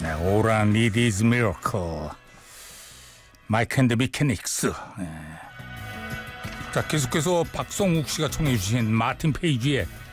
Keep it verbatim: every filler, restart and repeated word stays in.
네, All I Need Is Miracle, 마이크 앤드 미케닉스. 네. 자, 계속해서 박성욱 씨가 청해 주신 마틴 페이지의